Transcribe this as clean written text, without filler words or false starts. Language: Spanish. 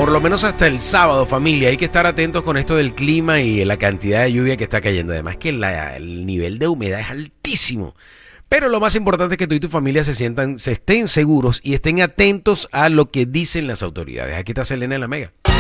por lo menos hasta el sábado, familia. Hay que estar atentos con esto del clima y la cantidad de lluvia que está cayendo. Además que el nivel de humedad es altísimo. Pero lo más importante es que tú y tu familia se estén seguros y estén atentos a lo que dicen las autoridades. Aquí está Selena en La Mega.